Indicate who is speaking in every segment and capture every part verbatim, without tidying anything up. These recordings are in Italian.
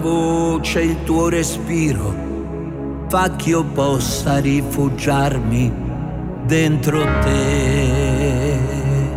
Speaker 1: Voce, il tuo respiro fa che io possa rifugiarmi dentro te.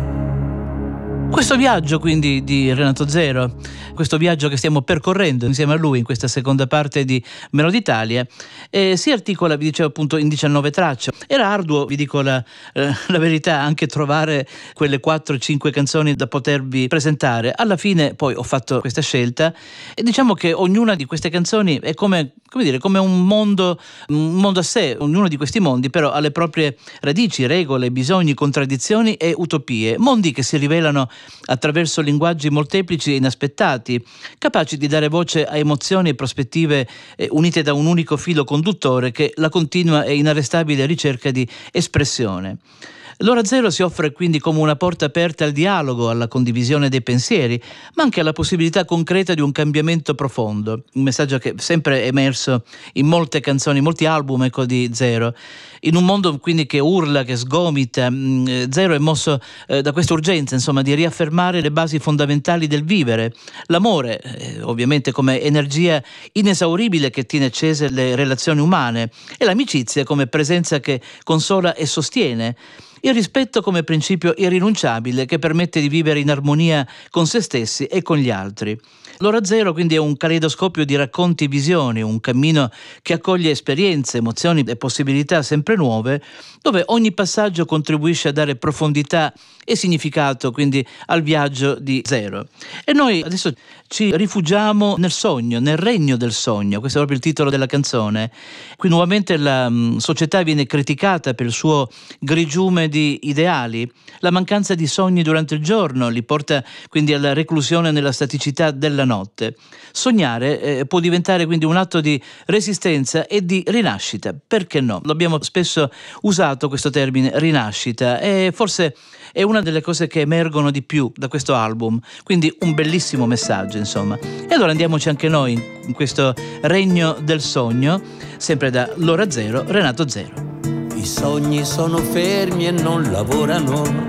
Speaker 2: Questo viaggio quindi di Renato Zero, questo viaggio che stiamo percorrendo insieme a lui in questa seconda parte di Melody Italia, eh, si articola, vi dicevo appunto, in diciannove tracce. Era arduo, vi dico la, eh, la verità, anche trovare quelle quattro cinque canzoni da potervi presentare. Alla fine poi ho fatto questa scelta e diciamo che ognuna di queste canzoni è come, come dire, come un mondo, un mondo a sé. Ognuno di questi mondi però ha le proprie radici, regole, bisogni, contraddizioni e utopie. Mondi che si rivelano attraverso linguaggi molteplici e inaspettati, capaci di dare voce a emozioni e prospettive eh, unite da un unico filo conduttore che la continua e inarrestabile ricerca di espressione. L'ora zero si offre quindi come una porta aperta al dialogo, alla condivisione dei pensieri, ma anche alla possibilità concreta di un cambiamento profondo. Un messaggio che è sempre emerso in molte canzoni, molti album ecco, di Zero. In un mondo quindi che urla, che sgomita, mh, Zero è mosso eh, da questa urgenza, insomma, di riaffermare le basi fondamentali del vivere. L'amore, eh, ovviamente come energia inesauribile che tiene accese le relazioni umane, e l'amicizia come presenza che consola e sostiene. Il rispetto come principio irrinunciabile che permette di vivere in armonia con se stessi e con gli altri. L'ora zero quindi è un caleidoscopio di racconti e visioni, un cammino che accoglie esperienze, emozioni e possibilità sempre nuove, dove ogni passaggio contribuisce a dare profondità e significato quindi al viaggio di Zero. E noi adesso ci rifugiamo nel sogno, nel regno del sogno, questo è proprio il titolo della canzone. Qui nuovamente la mh, società viene criticata per il suo grigiume di ideali, la mancanza di sogni durante il giorno li porta quindi alla reclusione nella staticità della notte. Sognare eh, può diventare quindi un atto di resistenza e di rinascita, perché no? L'abbiamo spesso usato questo termine rinascita e forse è una delle cose che emergono di più da questo album, quindi un bellissimo messaggio insomma. E allora andiamoci anche noi in questo regno del sogno, sempre da L'ora zero, Renato Zero.
Speaker 1: I sogni sono fermi e non lavorano,